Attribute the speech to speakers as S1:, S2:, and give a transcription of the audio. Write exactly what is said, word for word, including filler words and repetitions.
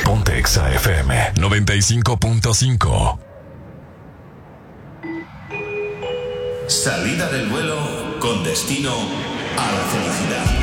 S1: Ponte Exa F M noventa y cinco punto cinco.
S2: Salida del vuelo con destino a la felicidad.